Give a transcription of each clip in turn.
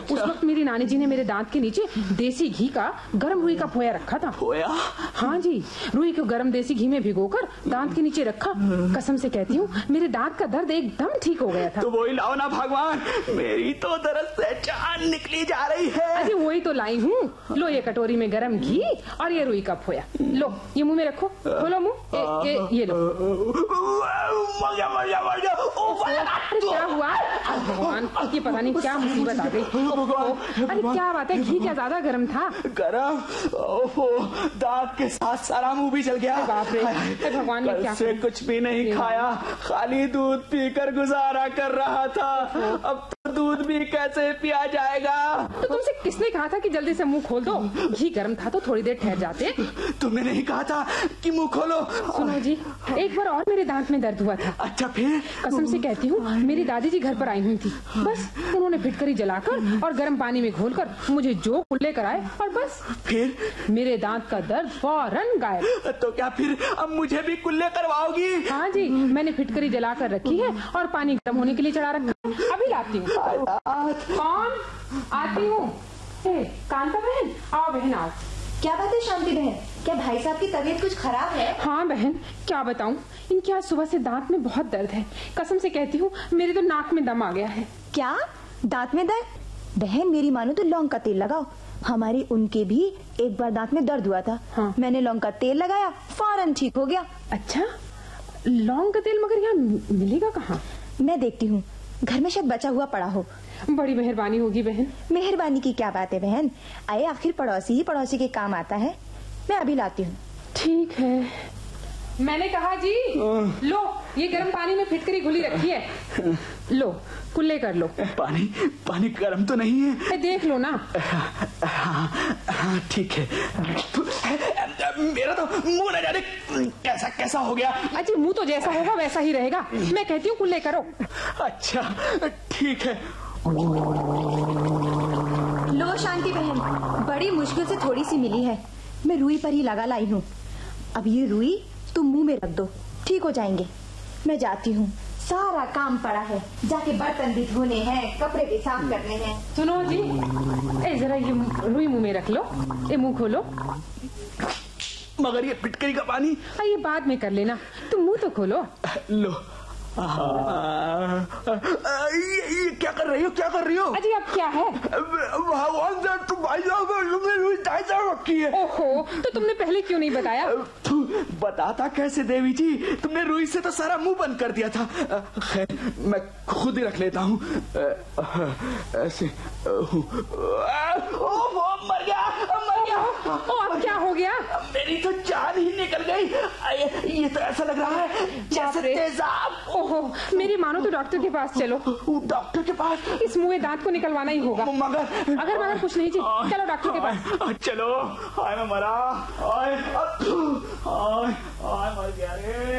उस वक्त मेरी नानी जी ने मेरे दांत के नीचे देसी घी का गर्म रुई का पोया रखा था। पोया? हाँ जी, रुई को गर्म देसी घी में भिगोकर दांत के नीचे रखा। कसम से कहती हूँ मेरे दांत का दर्द एकदम ठीक हो गया था। तो वही लाओ ना भगवान, मेरी तो दर्द से जान निकली जा रही है। अजी वही तो लाई हूँ। लो ये कटोरी में गर्म घी और ये रुई का पोया, लो ये मुंह में रखो, खोलो मुंह, ये लो। अरे क्या हुआ भगवान, ये पता नहीं क्या मुसीबत आ गई। अरे क्या बात है, घी क्या ज्यादा गर्म था? गरम? ओहो, दांत के साथ सारा मुंह भी जल गया। बाप रे, भगवान ने क्या से कुछ भी नहीं खाया, खाली दूध पीकर गुजारा कर रहा था। अब तो दूध भी कैसे पिया जाएगा? तो तुमसे किसने कहा था कि जल्दी से मुंह खोल दो? घी गर्म था तो थोड़ी देर ठहर जाते। तुमने नहीं कहा था कि मुंह खोलो? सुनो जी, एक बार और मेरे दांत में दर्द हुआ था। अच्छा फिर? कसम से कहती हूँ मेरी दादी जी घर पर आई हुई थी, बस उन्होंने फिटकरी जलाकर और गर्म पानी में घोलकर मुझे जो कुल्ले कराए और बस फिर मेरे दांत का दर्द फौरन गायब। तो क्या फिर अब मुझे भी कुल्ले करवाओगी? हाँ जी, मैंने फिटकरी जलाकर रखी है और पानी गर्म होने के लिए चढ़ा रखा है, अभी लाती हूँ। कौन? आती हूँ। कांता बहन, आओ बहन आओ। क्या बात है शांति बहन, क्या भाई साहब की तबीयत कुछ खराब है? हाँ बहन, क्या बताऊँ, इनके आज सुबह से दांत में बहुत दर्द है। कसम से कहती हूँ मेरे तो नाक में दम आ गया है। क्या दांत में दर्द? बहन मेरी मानो तो लौंग का तेल लगाओ। हमारी उनके भी एक बार दांत में दर्द हुआ था। हाँ। मैंने लौंग का तेल लगाया, फौरन ठीक हो गया। अच्छा, लौंग का तेल मगर यहाँ मिलेगा कहाँ? मैं देखती हूँ, घर में शायद बचा हुआ पड़ा हो। बड़ी मेहरबानी होगी बहन। मेहरबानी की क्या बात है बहन, आए आखिर पड़ोसी ही पड़ोसी के काम आता है। मैं अभी लाती हूँ। ठीक है। मैंने कहा जी, लो ये गर्म पानी में फिटकरी घुली रखी है, लो कुल्ले कर लो। पानी गर्म तो नहीं है? देख लो ना। हाँ ठीक है। मेरा तो मुंह न जाने कैसा कैसा हो गया। अजी मुंह तो जैसा होगा वैसा ही रहेगा। मैं कहती हूँ कुल्ले करो। अच्छा ठीक है। लो शांति बहन, बड़ी मुश्किल से थोड़ी सी मिली है, मैं रुई पर ही लगा लाई हूँ। अब ये रुई तुम मुंह में रख दो, ठीक हो जाएंगे। मैं जाती हूँ, सारा काम पड़ा है, जाके बर्तन भी धोने हैं, कपड़े भी साफ करने हैं। सुनो जी, जरा ये रुई मुंह में रख लो, ये मुंह खोलो। मगर ये फिटकरी का पानी? ये बाद में कर लेना, तुम मुंह तो खोलो। लो। ये क्या कर रही हो, क्या कर रही हो? अजी अब क्या है? भगवान से तुम भाई साहब रुई रखी है। ओहो, तो तुमने पहले क्यों नहीं बताया? बताता कैसे देवी जी, तुमने रुई से तो सारा मुंह बंद कर दिया था। खैर मैं खुद ही रख लेता हूँ। ऐसे मर गया। अब क्या हो गया? मेरी तो जान ही निकल गई। ये तो ऐसा लग रहा है जैसे तेजाब। ओहो, मेरी मानो तो डॉक्टर के पास चलो। डॉक्टर के पास? इस मुंह दांत को निकलवाना ही होगा। मगर कुछ नहीं जी, चलो डॉक्टर के पास। चलो। हाय मैं मरा, मर गया रे।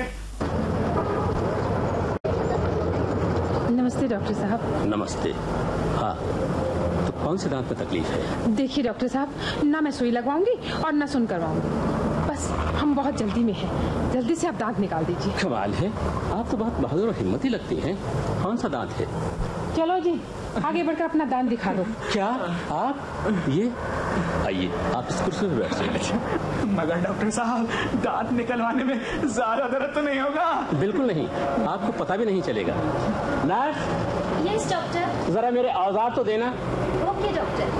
नमस्ते डॉक्टर साहब। नमस्ते। हाँ, तो कौन से दांत में तकलीफ है? देखिए डॉक्टर साहब, ना मैं सुई लगवाऊंगी और ना सुन करवाऊंगी, बस हम बहुत जल्दी में हैं, जल्दी से आप दांत निकाल दीजिए। कमाल है, आप तो बहुत बहादुर और हिम्मती लगती हैं। कौन सा दांत है? चलो जी, आगे बढ़कर अपना दांत दिखा दो। क्या आप? ये आइए, आप इस कुर्सी पर बैठ जाइए। मगर डॉक्टर साहब, दांत निकलवाने में ज्यादा दर्द तो नहीं होगा? बिल्कुल नहीं, आपको पता भी नहीं चलेगा। नर्स। Yes doctor. जरा मेरे औजार तो देना। Okay doctor.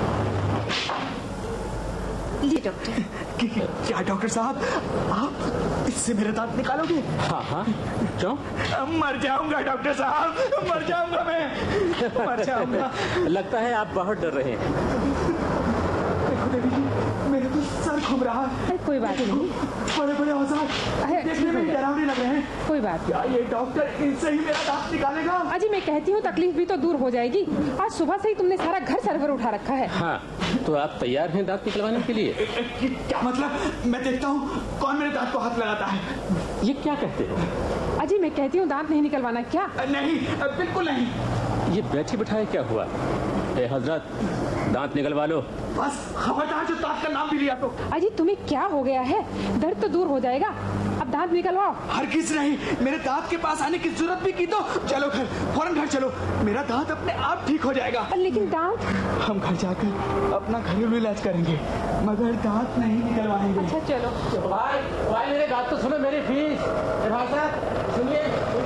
ली डॉक्टर। क्या डॉक्टर साहब, आप इससे मेरे दांत निकालोगे? हाँ हाँ, क्यों? मर जाऊंगा डॉक्टर साहब, मर जाऊंगा मैं, मर जाऊंगा। लगता है आप बहुत डर रहे हैं। मेरे तो सर घूम रहा है। कोई बात नहीं, बड़े बड़े औजार देखने में डरावने लग रहे हैं। कोई बात नहीं। ये डॉक्टर इनसे ही मेरा दांत निकालेगा? अजी मैं कहती हूँ तकलीफ भी तो दूर हो जाएगी। आज सुबह से ही तुमने सारा घर सरवर उठा रखा है। हाँ, तो आप तैयार हैं दांत निकलवाने के लिए? क्या मतलब? मैं देखता हूँ कौन मेरे दांत को हाथ लगाता है। ये क्या कहते हो? अजी मैं कहती हूँ दांत नहीं निकलवाना। क्या? नहीं, बिल्कुल नहीं। ये बैठे बिठाए क्या हुआ? ए हजरत, दांत निकलवा लो। बस खबरदार जो दांत का नाम भी लिया तो। अजी तुम्हें क्या हो गया है? दर्द तो दूर हो जाएगा, अब दांत निकलवाओ। हरगिज नहीं, मेरे दांत के पास आने की जरूरत भी की तो चलो घर, फौरन घर चलो, मेरा दांत अपने आप ठीक हो जाएगा। लेकिन दांत? हम घर जाकर अपना घरेलू इलाज करेंगे, मगर दांत नहीं निकलवाएंगे। अच्छा चलो। भाई मेरे बात तो सुनो, मेरी फीस। भाई साहब सुनिए।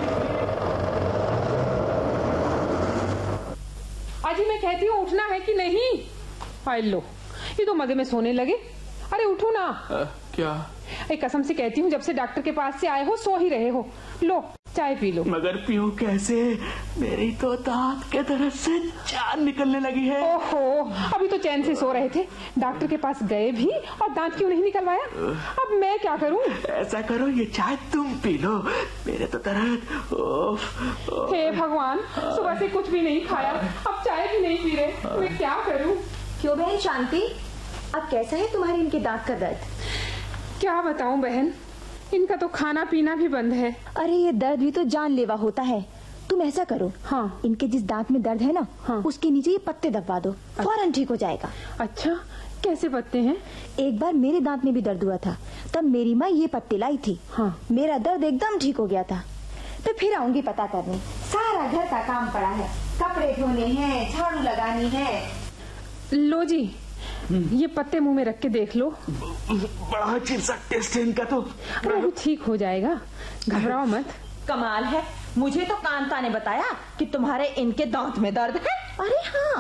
अजी मैं कहती हूँ उठना है कि नहीं? हाय लो, ये तो मजे में सोने लगे। अरे उठो ना। क्या? एक कसम से कहती हूँ, जब से डॉक्टर के पास से आए हो सो ही रहे हो। लो चाय पी लो। मगर पीऊं कैसे? मेरी तो दांत के तरफ से जान निकलने लगी है। ओहो, अभी तो चैन से सो रहे थे, डॉक्टर के पास गए भी और दांत क्यों नहीं निकलवाया? अब मैं क्या करूं? ऐसा करो, ये चाय तुम पी लो, मेरे तो दर्द। हे भगवान, सुबह से कुछ भी नहीं खाया, अब चाय भी नहीं पी रहे, मैं क्या करूं? क्यों बहन शांति, अब कैसा है तुम्हारे इनके दांत का दर्द? क्या बताऊं बहन, इनका तो खाना पीना भी बंद है। अरे ये दर्द भी तो जानलेवा होता है। तुम ऐसा करो, हाँ, इनके जिस दांत में दर्द है ना, हाँ, उसके नीचे ये पत्ते दबा दो, फौरन ठीक हो जाएगा। अच्छा, कैसे पत्ते हैं? एक बार मेरे दांत में भी दर्द हुआ था, तब मेरी माँ ये पत्ते लाई थी। हाँ। मेरा दर्द एकदम ठीक हो गया था। तो फिर आऊंगी पता करने। सारा घर का काम पड़ा है, कपड़े धोने हैं, झाड़ू लगानी है। लो जी, ये पत्ते मुंह में रख के देख लो। बड़ा अजीब सा टेस्ट है इनका तो। अरे ठीक हो जाएगा, घबराओ मत। कमाल है, मुझे तो कांता ने बताया कि तुम्हारे इनके दांत में दर्द है। अरे हाँ,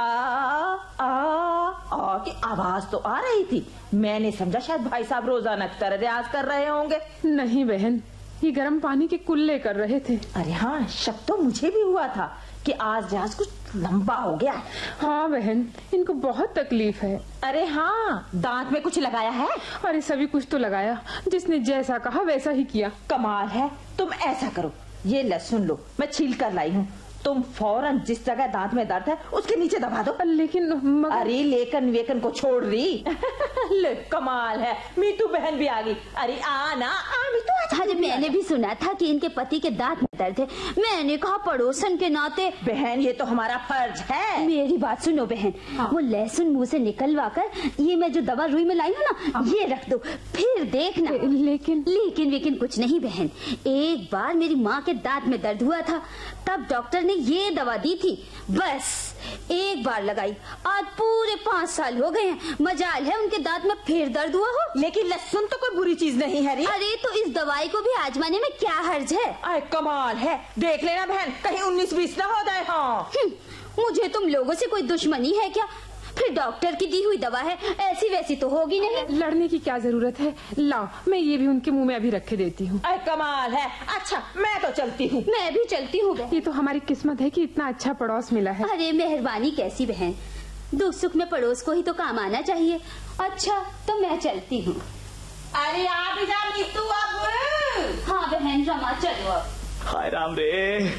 आ की आवाज तो आ रही थी। मैंने समझा शायद भाई साहब रोजाना की तरह रियाज कर रहे होंगे। नहीं बहन, ये गर्म पानी के कुल्ले कर रहे थे। अरे हाँ, शक तो मुझे भी हुआ था कि आज जहाज कुछ लंबा हो गया। हाँ बहन, इनको बहुत तकलीफ है। अरे हाँ, दांत में कुछ लगाया है? अरे सभी कुछ तो लगाया, जिसने जैसा कहा वैसा ही किया। कमाल है, तुम ऐसा करो, ये लहसुन लो, मैं छील कर लाई हूँ, तुम फौरन जिस जगह दांत में दर्द है उसके नीचे दबा दो। लेकिन अरे लेकन वेकन को छोड़ रही। ले कमाल है, मीतू बहन भी आ गई। अरे आना मीतू। अरे मैंने भी सुना था कि इनके पति के दांत में दर्द है, मैंने कहा पड़ोसन के नाते। बहन ये तो हमारा फर्ज है। मेरी बात सुनो बहन, हाँ। वो लहसुन मुंह से निकलवा कर ये मैं जो दवा रुई में लाई हूँ ना, हाँ। ये रख दो, फिर देखना। लेकिन कुछ नहीं बहन, एक बार मेरी माँ के दांत में दर्द हुआ था, तब डॉक्टर ने ये दवा दी थी, बस एक बार लगाई, आज पूरे 5 साल हो गए हैं। मजाल है उनके दांत में फिर दर्द हुआ हो। लेकिन लहसुन तो कोई बुरी चीज नहीं है री। अरे तो इस दवाई को भी आजमाने में क्या हर्ज है? अरे कमाल है, देख लेना बहन, कहीं 19-20 ना हो जाए। हाँ, मुझे तुम लोगों से कोई दुश्मनी है क्या? फिर डॉक्टर की दी हुई दवा है, ऐसी वैसी तो होगी नहीं। लड़ने की क्या जरूरत है, लाओ मैं ये भी उनके मुंह में अभी रख के देती हूँ। अरे कमाल है। अच्छा मैं तो चलती हूँ। मैं भी चलती हूँ। ये तो हमारी किस्मत है कि इतना अच्छा पड़ोस मिला है। अरे मेहरबानी कैसी बहन, दुख सुख में पड़ोस को ही तो काम आना चाहिए। अच्छा तो मैं चलती हूँ। अरे आप जा मीतू अब। हाँ बहन, रमा चलो अब। हाय राम रे,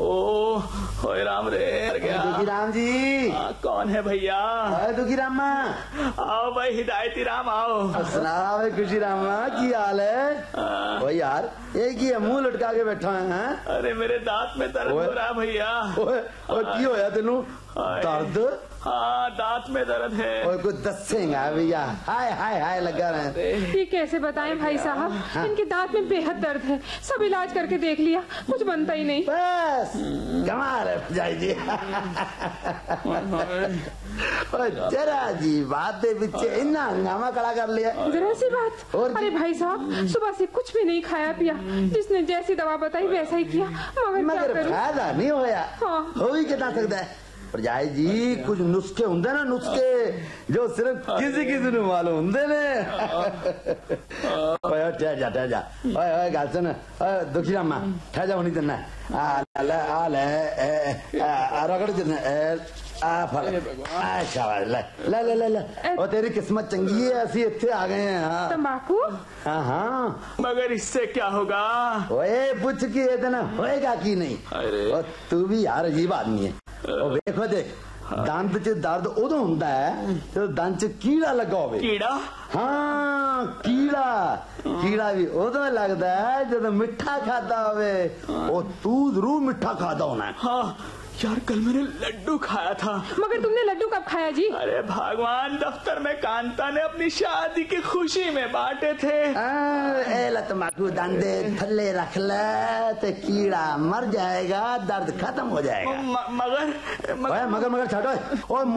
ओ हाय राम रे। दुखी राम जी। कौन है भैया? दुखी राम माँ। आओ भाई, हिदायती राम आओ। सुनाओ खुशी राम माँ, की हाल है? ओ यार, एक ही मुंह लटका के बैठा है। अरे मेरे दांत में दर्द हो रहा भैया। की होया तेनू? दर्द? हाँ, दांत में दर्द है। और कुछ दसेगा भैया? हाय हाय हाय लगा रहे। ये कैसे बताएं भाई साहब, इनके दांत में बेहद दर्द है, सब इलाज करके देख लिया, कुछ बनता ही नहीं। बस कमाल है जाई जी। जरा जी बात पीछे इतना हंगामा खड़ा कर लिया। जरा सी बात। अरे भाई साहब, सुबह से कुछ भी नहीं खाया पिया, जिसने जैसी दवा बताई वैसा ही किया, मगर फायदा नहीं होया। हो ही कितना सकता है परजाई जी, कुछ नुस्खे होंगे ना, नुस्खे जो सिर्फ किसी किसी ने मालूम होंगे ने। ठहर जा ओए गल सुन, दुखी रामा ठहर जा, होनी तेना आ ले रगड़ शाबाश, ले ले ले ले। और तेरी किस्मत चंगी है, ऐसी इत्थे आ गए हैं। तंबाकू? हाँ, मगर इससे क्या होगा? ओए पूछ की इतना होएगा की नहीं। और तू भी यार अजीब आदमी है। और देखो देख, दंद च दर्द उदो होंदा है जो दंद च कीड़ा लगा होवे। कीड़ा? हाँ कीड़ा भी उदो लगदा है जब मिठा खाता होवे। और तू जरूर मिठा खाता होना है। हाँ, यार कल मैंने लड्डू खाया था। मगर तुमने लड्डू कब खाया जी? अरे भगवान, दफ्तर में कांता ने अपनी शादी की खुशी में बांटे थे। तम्बाकू दांडे थल्ले रख ले तो कीड़ा मर जाएगा, दर्द खत्म हो जाएगा। मगर मगर छाटो।